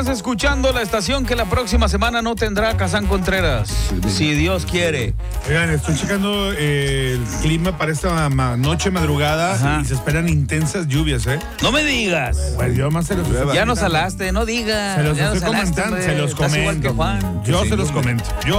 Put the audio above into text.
Estás escuchando la estación que la próxima semana no tendrá a Kazán Contreras, si Dios quiere. Oigan, estoy checando el clima para esta noche madrugada. Ajá. Y se esperan intensas lluvias, ¿eh? No me digas. Pues yo más se los Ya nos salaste, no digas. Se los Ya estoy nos salaste, comentando, hombre. se los Estás igual que comento. Juan. Yo se los comento.